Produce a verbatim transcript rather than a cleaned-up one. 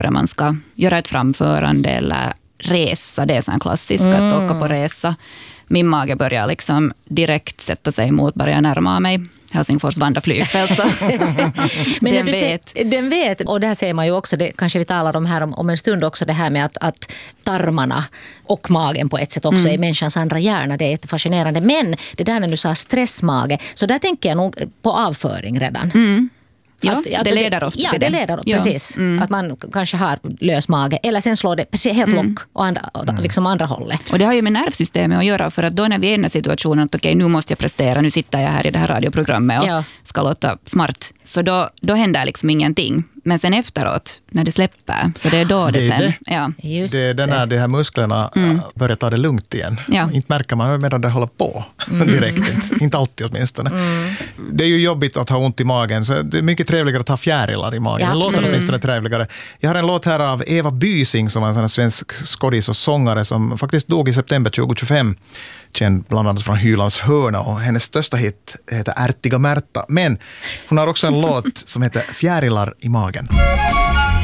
man ska göra ett framförande eller resa, det är så en klassisk mm. att åka på resa. Min mage börjar liksom direkt sätta sig emot, börjar närma mig Helsingfors Vanda flygfält. Men den vet. den vet, och det här ser man ju också, det kanske vi talar om här om, om en stund också, det här med att, att tarmarna och magen på ett sätt också mm. är människans andra hjärna, det är fascinerande. Men det där när du sa stressmage, så där tänker jag nog på avföring redan. Mm. Ja, att, att det leder ofta ja, till det. det. leder ja. precis. Mm. Att man kanske har lös mage. Eller sen slår det precis helt mm. lock och andra, liksom andra hållet. Och det har ju med nervsystemet att göra. För att då när vi är i den här situationen att okej, okay, nu måste jag prestera. Nu sitter jag här i det här radioprogrammet och ja. ska låta smart. Så då, då händer liksom ingenting. Men sen efteråt, när det släpper, så det är då det, det är sen... Det. Ja. Just det är det när de här musklerna mm. börjar ta det lugnt igen. Ja. Inte märker man medan det håller på mm. direkt. Inte, inte alltid åtminstone. Mm. Det är ju jobbigt att ha ont i magen. Så det är mycket trevligare att ha fjärilar i magen. Ja, det låter åtminstone trevligare. Jag har en låt här av Eva Bysing som är en sån svensk skådis och sångare som faktiskt dog i september tjugohundratjugofem. Känd bland annat från Hylands hörna, och hennes största hit heter Ärtiga Märta. Men hon har också en låt som heter Fjärilar i magen.